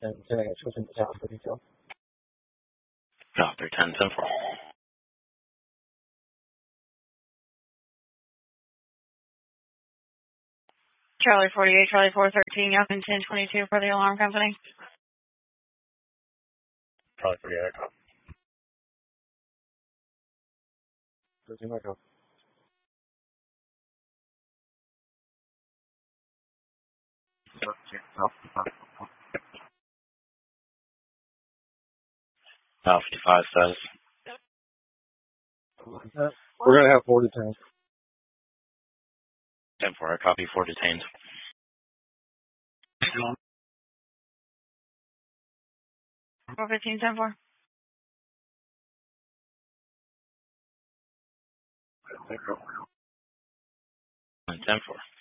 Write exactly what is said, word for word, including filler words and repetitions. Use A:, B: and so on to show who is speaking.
A: 嗯，现在出现不下不地球。
B: Drop three ten ten four.
C: Charlie forty-eight, Charlie four thirteen, Yelkin ten twenty-two for the alarm company.
B: Charlie forty-eight.
A: thirteen Echo.
B: Uh, fifty-five says.
A: We're going to have four detained.
B: ten four, I copy four detained.
C: four fifteen, ten four.
B: ten four.